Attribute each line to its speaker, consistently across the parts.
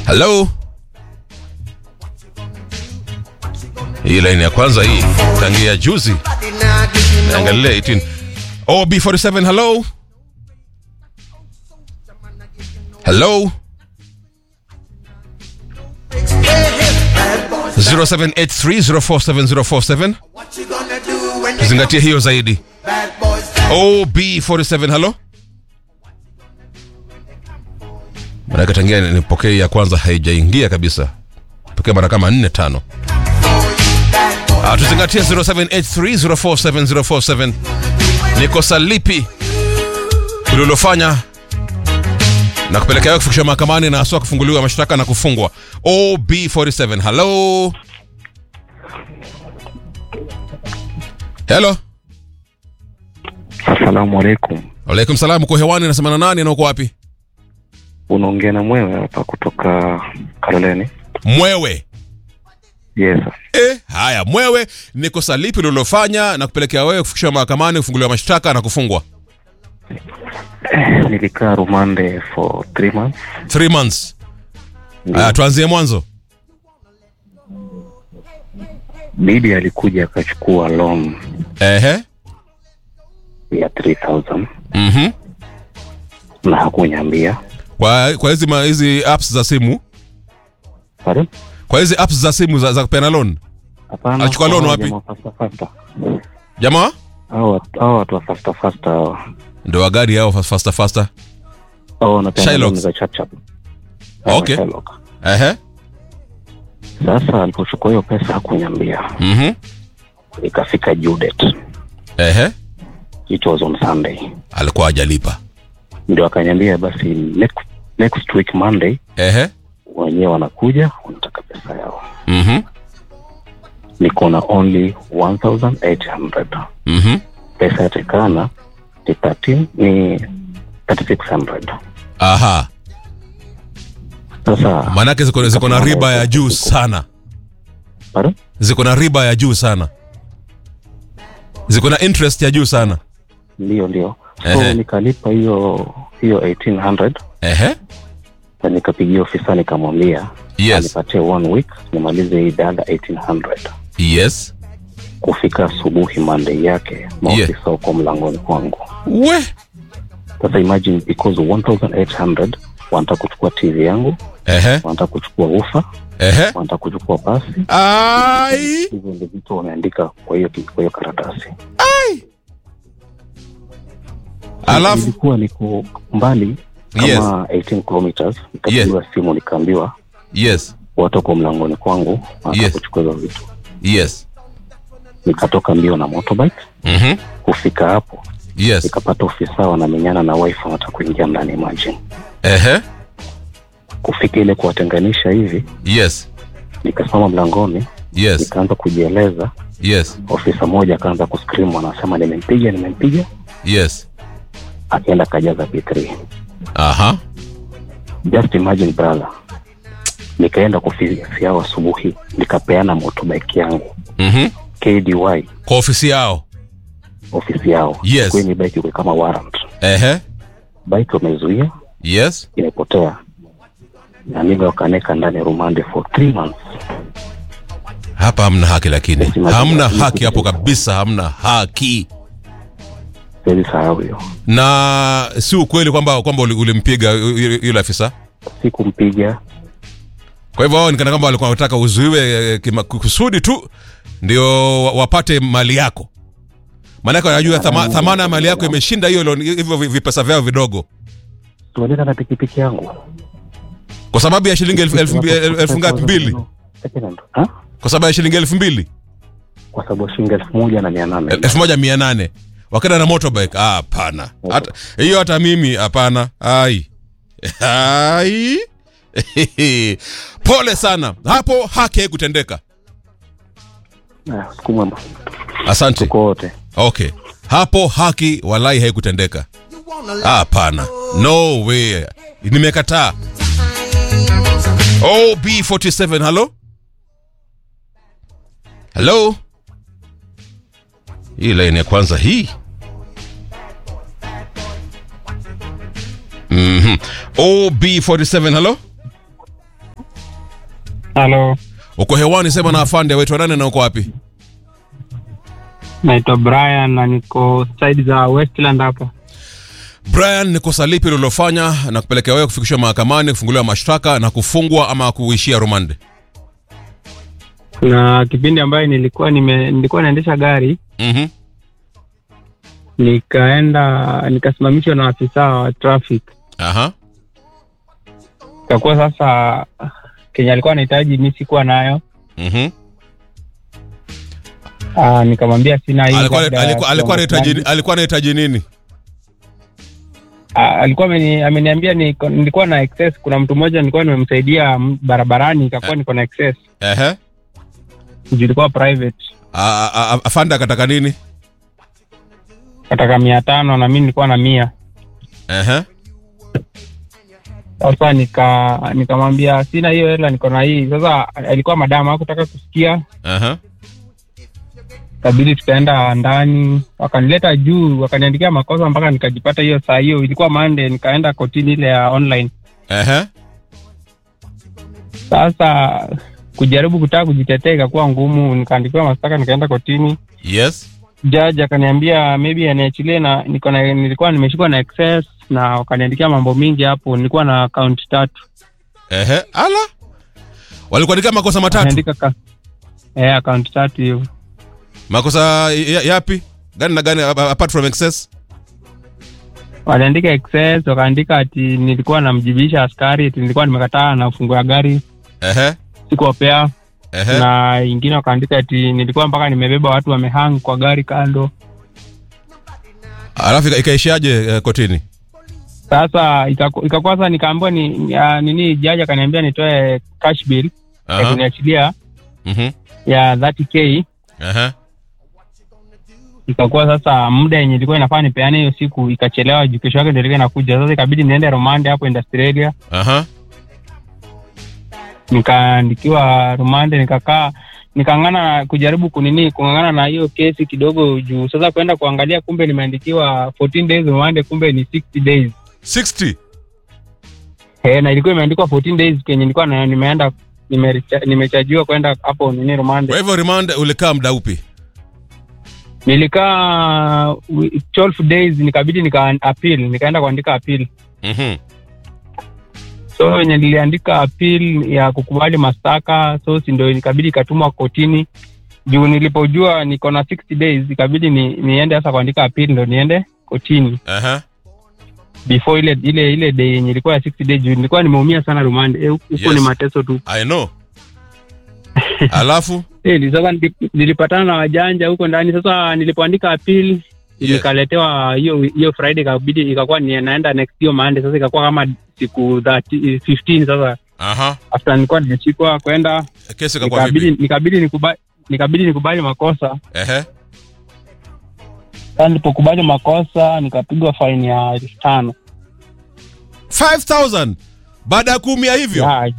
Speaker 1: Hello. Hii line ya kwanza hii tangia juzi. Angalia 18. OB47, hello. Hello. 0783047047. Tuzingatie hiyo zaidi. OB47, hello. Mara tangia nipokea ya kwanza haijaingia kabisa. Pokea mara kama 4-5. Tuzingatie 0783047047. Ni kosa lipi ulilofanya na kupelekea wewe kufikishwa mahakamani na haswa kufunguliwa mashtaka na kufungwa? OB47, hello. Hello.
Speaker 2: Assalamu alaikum.
Speaker 1: Alaikum salam. Uko hewani, nasema na nani na uko wapi?
Speaker 2: Unaongea na Mwewe hapa kutoka Kaloleni.
Speaker 1: Mwewe?
Speaker 2: Yes.
Speaker 1: Haya, Mwewe, ni kosa lipi ulilofanya na kupelekea wewe kufikishwa mahakamani, kufunguliwa mashtaka na kufungwa?
Speaker 2: Nilikaa rumande for 3 months.
Speaker 1: 3 months. Tuanzie mwanzo.
Speaker 2: Bibi alikuja akachukua loan. Ya 3,000. Na hakuniambia.
Speaker 1: Kwa hizi apps za simu?
Speaker 2: Pardon?
Speaker 1: Kwa hizi apps za simu za kupeana loan?
Speaker 2: Hapana.
Speaker 1: Achukua loan wapi? Jamaa?
Speaker 2: Hao watu wa faster.
Speaker 1: Ndio wagari hao faster.
Speaker 2: Na loan za chap.
Speaker 1: Okay.
Speaker 2: Sasa alipochukua hiyo pesa hakuniambia. Ikafika due date. It was on Sunday.
Speaker 1: Alikuwa hajalipa.
Speaker 2: Ndio akaniambia basi next week Monday. Wenyewe wanakuja wanataka pesa yao. Niko na only 1,800. Pesa yatakana ni 3,600.
Speaker 1: Aha.
Speaker 2: Sasa
Speaker 1: manake ziko na riba ya juu sana.
Speaker 2: Pardon?
Speaker 1: Ziko na riba ya juu sana. Ziko na interest ya juu sana.
Speaker 2: Ndio. So nikalipa hiyo 1,800. Na nikapigia ofisa nikamwambia anipatie 1 week nimalize hii dada 1,800.
Speaker 1: Yes.
Speaker 2: Kufika asubuhi Monday yake maofisa wako mlangoni kwangu. Sasa imagine, because 1,800 wanataka kuchukua TV yangu, wanataka kuchukua ufa, wanataka kuchukua pasi. Hivyo ndio vitu wameandika kwa hiyo karatasi.
Speaker 1: Alafu
Speaker 2: nilikuwa niko mbali kama 18 kilometers. Nikapigiwa simu nikaambiwa watu wako mlangoni kwangu wanataka kuchukua hizo vitu. Nikatoka mbio na motorbike. Kufika hapo nikapata ofisa wanamenyana na wife wanataka kuingia ndani, imagine. Kufika ile kuwatenganisha hivi. Nikasoma mlangoni. Nikaanza kujieleza. Ofisa mmoja akaanza kuscream, anasema nimempiga. Akaenda kajaza P3. Just imagine brother. Nikaenda kwa ofisi yao asubuhi, nikapeana motorbike yangu. KDY.
Speaker 1: Kwa ofisi yao.
Speaker 2: Kwenye bike iko kama warrant. Bike wamezuia. Imepotea. Na mimi wakaneka ndani rumande for 3 months.
Speaker 1: Hapa hamna haki, lakini hamna haki hapo kabisa, hamna haki.
Speaker 2: Hiyo.
Speaker 1: Na si ukweli kwamba ulimpiga yule afisa?
Speaker 2: Sikumpiga.
Speaker 1: Kwa hivyo wao nikana kwamba walikuwa wanataka uzuiwe kusudi tu ndio wapate mali yako. Maana wanajua thamana ya mali yako imeshinda hiyo hivyo vipesa vyao vidogo.
Speaker 2: Tunaenda na pikipiki yangu.
Speaker 1: Kwa sababu ya shilingi 2,000. Kwa sababu ya shilingi 2,000.
Speaker 2: Kwa sababu shilingi 1,800.
Speaker 1: 1,800. Wakenda na motorbike. Hapana. Hata mimi hapana. Pole sana. Hapo haki haikutendeka.
Speaker 2: Sikumwamba.
Speaker 1: Asante.
Speaker 2: Tuko wote.
Speaker 1: Okay. Hapo haki walai haikutendeka. Hapana. No way. Nimekataa. OB47, hello? Hello? Hii line ya kwanza hii. OB47, hello?
Speaker 3: Hello.
Speaker 1: Uko hewani, sema na afande. Wewe nani na uko wapi?
Speaker 3: Naitwa Brian na niko side za Westland hapa.
Speaker 1: Brian, ni kosa lipi ulilofanya na kupelekea wewe kufikishwa mahakamani, kufunguliwa mashtaka na kufungwa ama kuishia rumande?
Speaker 3: Na kipindi ambayo nilikuwa naendesha gari. Nikasimamishwa na afisa wa traffic. Kwa sasa Kenya alikuwa anahitaji mimi sikuwa nayo. Nikamwambia sina hiyo.
Speaker 1: Alikuwa anahitaji nini?
Speaker 3: Alikuwa ameniambia nilikuwa na excess. Kuna mtu mmoja nilikuwa nimemsaidia barabarani, ikakuwa niko na excess. Ilikuwa private.
Speaker 1: Afanda akataka nini?
Speaker 3: Kataka 500 na mimi nilikuwa na 100. Sasa nikamwambia sina hiyo hela, niko na hii. Sasa alikuwa madam hakutaka kusikia. Kabidi tukaenda ndani, wakanileta juu, wakaniandikia makosa mpaka nikajipata hiyo saa hiyo. Ilikuwa Monday, nikaenda kotini ile ya online. Sasa kujaribu kutaka kujitetea ikakuwa ngumu, nikaandikiwa mashtaka, nikaenda kotini. Judge akaniambia maybe aniachilie, na nilikuwa nimeshikwa na excess, na wakaniandikia mambo mingi hapo. Nilikuwa na account 3.
Speaker 1: Ala. Walikuandikia makosa 3?
Speaker 3: Account 3 hiyo.
Speaker 1: Makosa yapi? Gani na gani apart from excess?
Speaker 3: Waliandika excess, wakaandika ati nilikuwa namjibisha askari, ati nilikuwa nimekataa na ufunguo ya gari. Sikuwapea. Na ingine wakaandika ati nilikuwa mpaka nimebeba watu wamehang kwa gari kando.
Speaker 1: Alafu ikaishaje kotini?
Speaker 3: Sasa ikakuwa sasa nikaambiwa nini, jaji akaniambia nitoe cash bill ya kuniachilia ya 30k. Ikakuwa sasa muda yenye ilikuwa inafaa nipeane hiyo siku ikachelewa, kesho yake ndio ilikuwa inakuja. Sasa ikabidi niende rumande hapo in Australia. Nikaandikiwa rumande, nikangana kujaribu kungangana na hiyo kesi kidogo juu. Sasa kwenda kuangalia, kumbe nimeandikiwa 14 days rumande, kumbe ni 60 days.
Speaker 1: 60?
Speaker 3: Na ilikuwa imeandikwa 14 days kenye nilikuwa nimeenda nimechajiwa kwenda hapo rumande.
Speaker 1: Kwa hivyo rumande ulikaa muda upi?
Speaker 3: Nilikaa 12 days, nikabidi nikaenda kuandika appeal. So niliandika appeal ya kukubali mashtaka, so ndio nikabidi katumwa kotini. Juu nilipojua niko na 60 days, ikabidi niende sasa kuandika appeal ndio niende kotini. Before ile day yenye ilikuwa ya 60 days, nilikuwa nimeumia sana rumande. Huko ni mateso tu.
Speaker 1: I know. Alafu
Speaker 3: sasa nilipatana na wajanja huko ndani. Sasa nilipoandika appeal, nikaletewa hiyo Friday, kabidi ikakuwa naenda next year Monday. Sasa ikakuwa kama siku 15 sasa. After nilikuwa nimechikwa kwenda
Speaker 1: kesi ikakuwa vipi?
Speaker 3: Nikabidi nikubali makosa. Sasa nilipokubali makosa nikapigwa fine ya 5,000.
Speaker 1: 5,000 baada ya kuumia hivyo?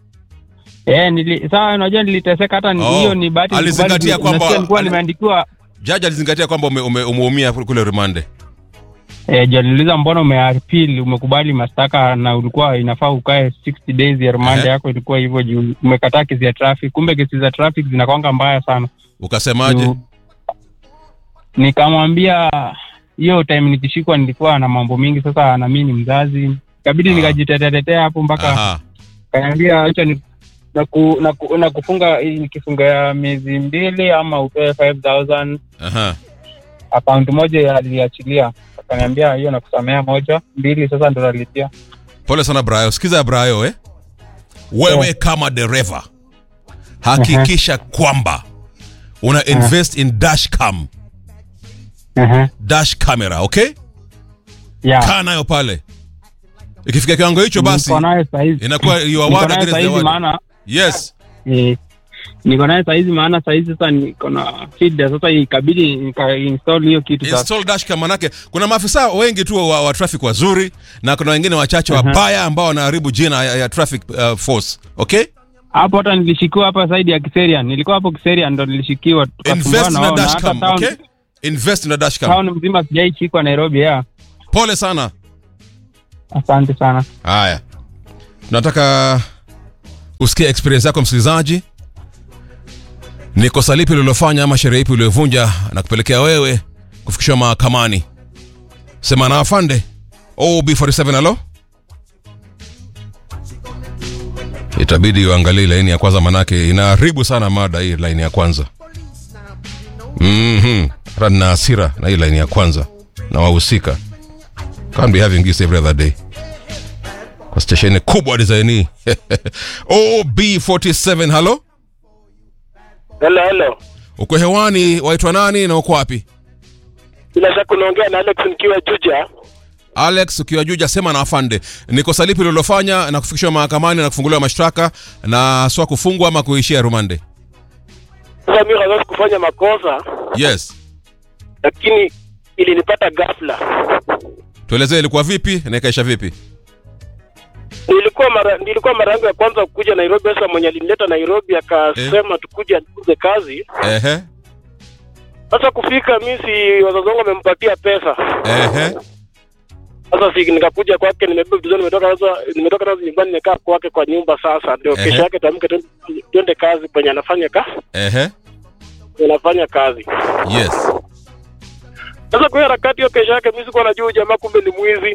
Speaker 3: Sasa unajua niliteseka, hata hiyo ni bahati.
Speaker 1: Alizingatia kwamba
Speaker 3: nilikuwa nimeandikiwa.
Speaker 1: Judge alizingatia kwamba umeumia kule rumande.
Speaker 3: Niliuliza mbona umeappeal, umekubali mashtaka na ulikuwa inafaa ukae 60 days ya rumande yako ilikuwa hivyo juu umekataa kesi ya traffic. Kumbe kesi za traffic zinakuanga mbaya sana.
Speaker 1: Ukasemaje?
Speaker 3: Nikamwambia hiyo time nikishikwa nilikuwa na mambo mingi, sasa na mimi ni mzazi. Ikabidi nikajitetea hapo mpaka kaniambia acha na kufunga nikifunga ya miezi 2 ama utoe 5,000. Account moja aliachilia, akaniambia hiyo nakusamea 1, 2 sasa ndo nalipia.
Speaker 1: Pole sana Brayo. Sikiza Brayo, wewe kama dereva hakikisha kwamba una invest in dashcam. Dash camera, okay? Kaa nayo pale. Ikifika kiwango hicho basi inakuwa you are one against the one. Yes.
Speaker 3: Niko nayo saizi, maana saizi sasa niko na feed, sasa ikabidi nika-install hiyo kitu sasa.
Speaker 1: Install dashcam, manake kuna maafisa wengi tu wa traffic wazuri na kuna wengine wachache wabaya ambao wanaharibu jina ya traffic force. Okay?
Speaker 3: Hapo hata nilishikiwa hapa side ya Kiserian. Nilikuwa hapo Kiserian ndo nilishikiwa,
Speaker 1: tukasumbana na dashcam, okay? Invest in a dashcam.
Speaker 3: Town mzima sijaishikwa Nairobi.
Speaker 1: Pole sana.
Speaker 3: Asante sana.
Speaker 1: Haya. Tunataka usikie experience yako msikilizaji. Ni kosa lipi ulilofanya ama sheria ipi uliyovunja na kupelekea wewe kufikishwa mahakamani? Sema na afande. OB47 alo. Itabidi uangalie line ya kwanza manake inaharibu sana mada hii line ya kwanza. Rana hasira na hii line ya kwanza na wahusika. Can't be having this every other day. Kwa station kubwa design hii. OB47 halo.
Speaker 4: Hello.
Speaker 1: Uko hewani, waitwa nani na uko wapi?
Speaker 4: Bila shaka unaongea na Alex nikiwa Juja.
Speaker 1: Alex ukiwa Juja, sema na afande. Ni kosa lipi ulilofanya na kufikishwa mahakamani na kufunguliwa mashtaka na sio kufungwa ama kuishia rumande?
Speaker 4: Sasa mimi hawezi kufanya makosa.
Speaker 1: Yes.
Speaker 4: Lakini ilinipata ghafla.
Speaker 1: Tuelezee ilikuwa vipi na ikaisha vipi?
Speaker 4: Nilikuwa mara yangu ya kwanza kuja Nairobi. Sasa mwenye alinileta Nairobi akasema tukuje anifunze kazi. Sasa kufika mimi si wazazi wangu wamempatia pesa. Sasa nikakuja kwake, nimebeba vizuri, nimetoka nazo nyumbani, nimekaa kwake kwa nyumba. Sasa ndio kesho yake tuamke twende kazi kwenye anafanya anafanya kazi.
Speaker 1: Yes.
Speaker 4: Sasa kwa harakati hiyo kesho yake mimi sikuwa najua jamaa kumbe ni mwizi.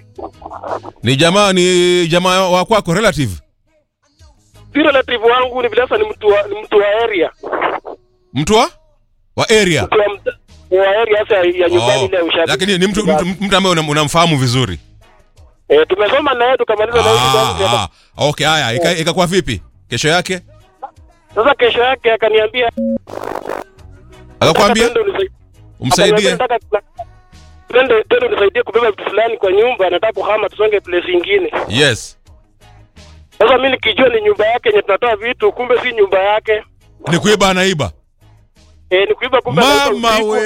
Speaker 1: Ni jamaa wa kwako, relative?
Speaker 4: Si relative wangu, ni bila, ni mtu wa area.
Speaker 1: Mtu wa area?
Speaker 4: Wa area sasa ya nyumbani ile ushauri.
Speaker 1: Lakini ni mtu ambaye unamfahamu vizuri.
Speaker 4: Tumesoma naye tukamaliza naye.
Speaker 1: Okay, haya ikakuwa vipi kesho yake?
Speaker 4: Sasa kesho yake akaniambia,
Speaker 1: akakwambia umsaidie.
Speaker 4: Tendo nisaidie kubeba vitu fulani kwa nyumba, nataka kuhama tusonge place nyingine.
Speaker 1: Yes.
Speaker 4: Sasa mimi nikijua ni nyumba yake yenye tunatoa vitu, kumbe si nyumba yake.
Speaker 1: Ni kuiba anaiba.
Speaker 4: Ni kuiba kumbe
Speaker 1: mama we.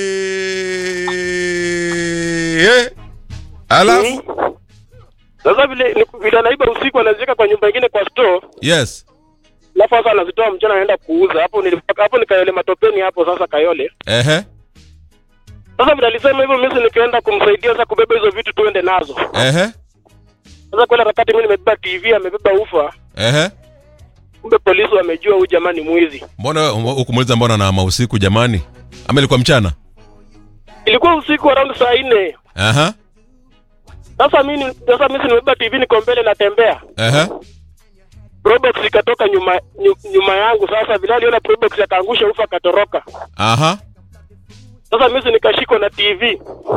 Speaker 1: Alafu
Speaker 4: sasa vile anaiba usiku anaziweka kwa nyumba nyingine kwa store.
Speaker 1: Yes.
Speaker 4: Alafu sasa anazitoa mchana anaenda kuuza. Hapo ni Kayole matopeni hapo sasa Kayole. Sasa vile alisema hivyo mimi nikaenda kumsaidia sasa kubeba hizo vitu tuende nazo. Sasa kwa harakati mimi nimebeba TV, amebeba ufa. Kumbe polisi wamejua huyu jamani mwizi.
Speaker 1: Mbona ukumuuliza mbona na usiku jamani? Ama ilikuwa mchana?
Speaker 4: Ilikuwa usiku around saa 4. Sasa mimi nimebeba TV niko mbele natembea. Probox ikatoka nyuma yangu. Sasa vile aliona Probox akaangusha ufa akatoroka. Sasa mimi nikashikwa na TV.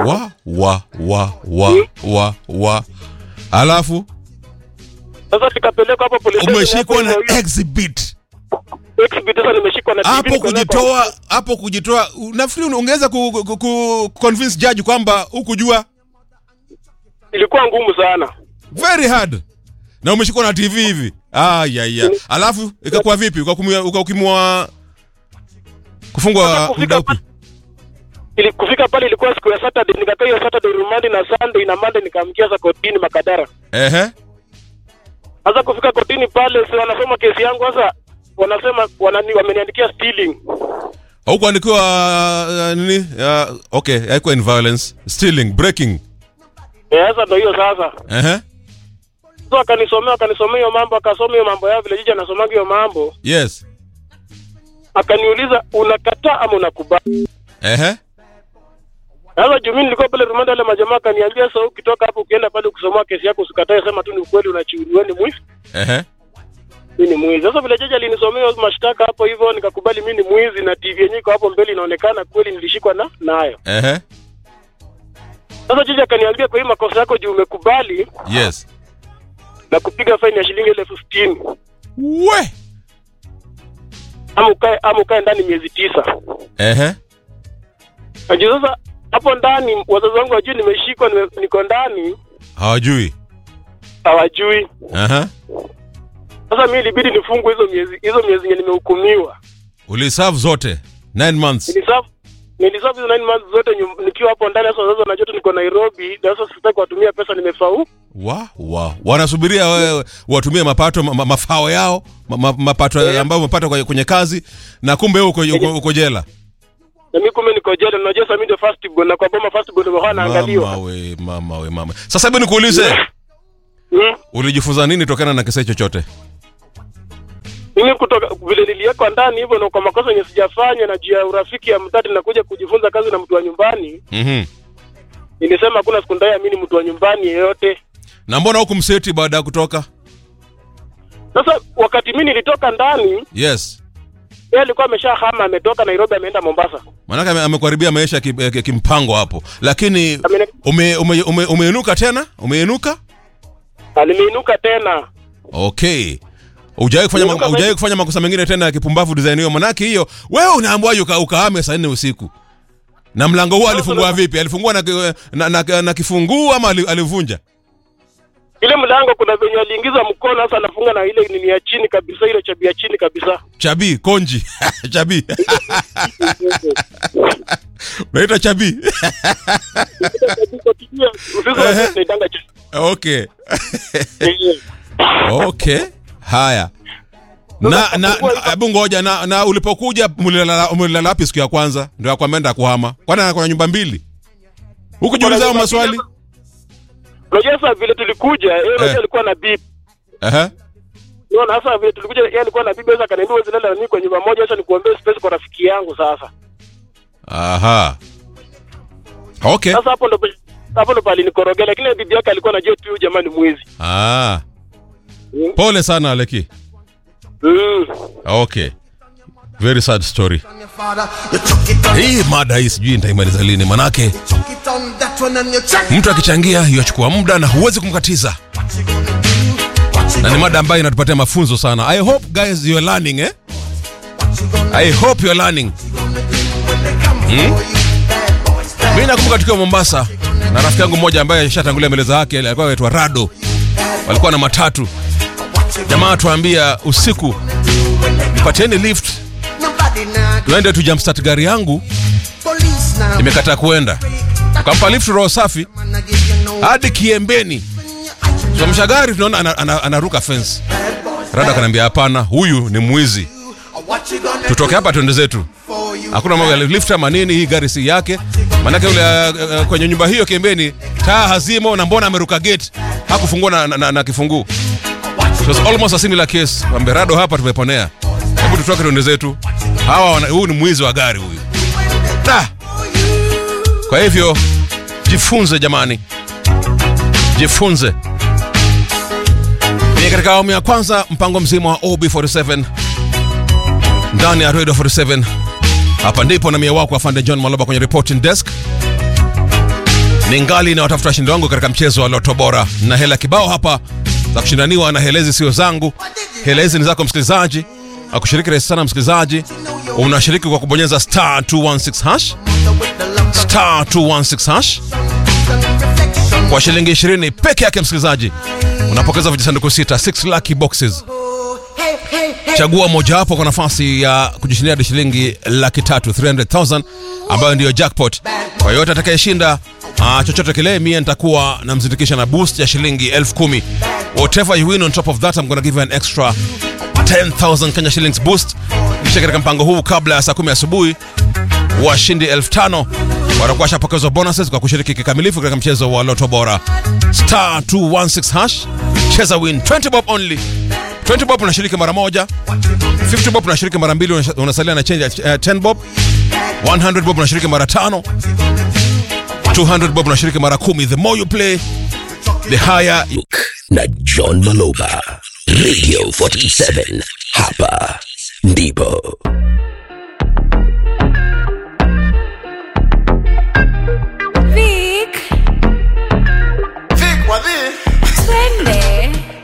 Speaker 1: Alafu
Speaker 4: sasa tukapeleka hapo polisi.
Speaker 1: Umeshikwa na exhibit.
Speaker 4: Sasa nimeshikwa na TV.
Speaker 1: Hapo kujitoa nafikiri ungeweza convince judge kwamba hukujua.
Speaker 4: Ilikuwa ngumu sana.
Speaker 1: Very hard. Na umeshikwa na TV hivi. Alafu ikakuwa vipi? Ukakimwa kufungwa muda upi?
Speaker 4: Kufika pale ilikuwa siku ya Saturday, nikakaa hiyo Saturday rumandi na Sunday na Monday nikaamkia za kotini Makadara. Sasa kufika kotini pale sio wanasoma kesi yangu. Sasa wanasema wameniandikia stealing.
Speaker 1: Haukuandikiwa nini? Okay, haikuwa in violence, stealing, breaking.
Speaker 4: Sasa ndio hiyo sasa. So akanisomea hiyo mambo, akasoma hiyo mambo yao vile jiji anasomanga hiyo mambo.
Speaker 1: Yes.
Speaker 4: Akaniuliza unakataa ama unakubali? Sasa mimi nilikuwa pale rumanda ile majamaa kaniambia sasa ukitoka hapo ukienda pale kusomea kesi yako usikatae, sema tu ni ukweli unachiuliwa ni mwizi. Mimi ni mwizi. Sasa vile jaji alinisomea mashtaka hapo hivyo nikakubali mimi ni mwizi na TV yenyewe iko hapo mbele inaonekana kweli nilishikwa nayo. Sasa jaji akaniambia kwa hii makosa yako juu umekubali.
Speaker 1: Yes.
Speaker 4: Na kupiga faini ya shilingi 16,000.
Speaker 1: We.
Speaker 4: Ama ukae ndani miezi 9. Sasa hapo ndani wazazi wangu wajui nimeshikwa niko ndani.
Speaker 1: Hawajui.
Speaker 4: Sasa mimi ilibidi nifungwe hizo miezi yenye nimehukumiwa.
Speaker 1: Uliserve zote 9 months.
Speaker 4: Niliserve hizo 9 months zote nikiwa hapo ndani. Sasa wazazi wanajua niko Nairobi, na sasa sitaki kutumia pesa nimefau. Wanasubiria
Speaker 1: wewe watumie mapato mafao yao, mapato ambayo umepata kwenye kazi, na kumbe uko jela.
Speaker 4: Na mimi kumbe niko jela, unajua sasa mimi ndio first born na kwa boma first born ndio anaangaliwa.
Speaker 1: Mama. Sasa hebu nikuulize. Ulijifunza nini tokana na kisa chochote?
Speaker 4: Mimi kutoka vile niliwekwa ndani hivyo na kwa makosa yenye sijafanya na juu ya urafiki ya mtati na kuja kujifunza kazi na mtu wa nyumbani. Nilisema hakuna siku ndayeamini mtu wa nyumbani yeyote.
Speaker 1: Na mbona hukumseti baada ya kutoka?
Speaker 4: Sasa wakati mimi nilitoka ndani,
Speaker 1: yes.
Speaker 4: Yeye alikuwa ameshahama, ametoka Nairobi ameenda Mombasa.
Speaker 1: Maana amekuharibia maisha kimpango hapo. Lakini umeinuka tena? Umeinuka?
Speaker 4: Alimeinuka tena.
Speaker 1: Okay. Hujawahi kufanya makosa mengine tena ya kipumbavu design hiyo? Manaki hiyo wewe unaambiwaje ukahame saa 4 usiku? Na mlango huo alifungua vipi? Alifungua na kifunguo ama alivunja?
Speaker 4: Ile mlango kuna venye aliingiza mkono, sasa anafunga na ile nini ya chini kabisa, ile chabi ya chini kabisa. Chabi konji. Chabi. Unaita chabi. Okay. Okay. Haya. Na hebu ngoja na ulipokuja mulilala wapi siku ya kwanza? Ndio akwenda kuhama. Kwani ana nyumba mbili? Huko jiuliza maswali. Unajua sasa vile tulikuja, yeye alikuwa na bibi. Unaona sasa vile tulikuja, yeye alikuwa na bibi, sasa kaniambia wewe zilala na mimi kwa nyumba moja, sasa nikuombee space kwa rafiki yangu sasa.
Speaker 1: Aha. Okay.
Speaker 4: Sasa hapo ndo pale nikorogea, lakini bibi yake alikuwa anajua tu jamani mwizi.
Speaker 1: Pole sana Aleki. Okay. Very sad story. Hii mada hii sijui nitaimaliza lini, manake mtu akichangia yachukua muda na huwezi kumkatiza. Na ni mada ambayo inatupatia mafunzo sana. I hope guys you are learning, I hope you are learning. Mimi nakumbuka tukiwa Mombasa na rafiki yangu mmoja ambaye alishatangulia mbele zake, alikuwa anaitwa Rado. Walikuwa na matatu. Jamaa tuambia usiku, nipatieni lift tuende tu jumpstart gari yangu, nimekataa kuenda. Kampa lift roho safi hadi Kiembeni. Tumsha gari tunaona anaruka fence. Rada akaniambia hapana, huyu ni mwizi. Tutoke hapa tuende zetu. Hakuna mambo ya lift ama nini, hii gari si yake. Manake yule kwenye nyumba hiyo Kiembeni taa hazimo, na mbona ameruka gate hakufungua na kifunguu. It was almost a similar case. Wamberado hapa tumeponea. Hebu tutoke tuende zetu. Huyu ni mwizi wa gari huyu. Kwa hivyo jifunze jamani. Jifunze. Ni katika awamu ya kwanza mpango mzima wa OB47 ndani ya Radio 47. Hapa ndipo na mie wako afande John Maloba kwenye reporting desk. Ningali na watafuta washindi wangu katika mchezo wa Loto Bora. Na hela kibao hapa za kushindaniwa, na helezi sio zangu. Helezi ni zako msikilizaji. Akushiriki rahisi sana msikilizaji. Unashiriki kwa kubonyeza *216 hash. *216 hash. Kwa shilingi 20 peke yake msikilizaji, unapokeza vijisanduku 6 lucky boxes. Chagua moja hapo kwa nafasi ya kujishindia shilingi 300,000 300,000 ambayo ndio jackpot. Kwa yote atakayeshinda chochote kile, mimi nitakuwa namzindikisha na boost ya shilingi 10,000. Whatever you win on top of that, I'm going to give you an extra 10,000 Kenya shillings boost. Kisha katika mpango huu kabla ya saa 10 asubuhi, washindi 5,000 watakuwa washapokezwa bonuses kwa kushiriki kikamilifu katika mchezo wa Loto Bora. *216 hash. Cheza win 20 bob only. 20 bob unashiriki mara moja, 50 bob unashiriki mara mbili, unasalia na change ya 10 bob, 100 bob unashiriki mara 5, 200 bob unashiriki mara 10. The more you play, the higher.
Speaker 5: Na John Maloba, Radio 47. Hapa ndipo